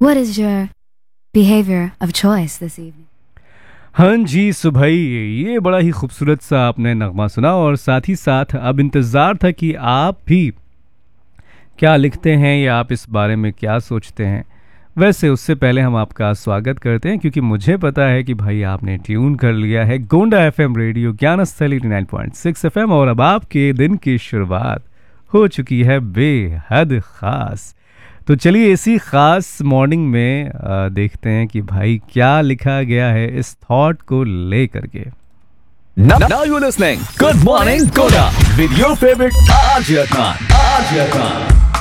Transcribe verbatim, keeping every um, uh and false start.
What is your behavior of choice this evening? हाँ जी सुभाई, ये बड़ा ही खूबसूरत सा आपने नगमा सुना और साथ ही साथ अब इंतज़ार था कि आप भी क्या लिखते हैं या आप इस बारे में क्या सोचते हैं। वैसे उससे पहले हम आपका स्वागत करते हैं क्योंकि मुझे पता है कि भाई आपने ट्यून कर लिया है Gonda FM radio Gyansthali ninety point six FM और अब आपके दिन की शुरुआत हो चुकी है बेहद ख़ास। तो चलिए इसी ख़ास मॉर्निंग में आ, देखते हैं कि भाई क्या लिखा गया है इस थॉट को लेकर के। Now, now you're listening. Good morning, Koda, with your favorite Arjun Khan. Arjun Khan.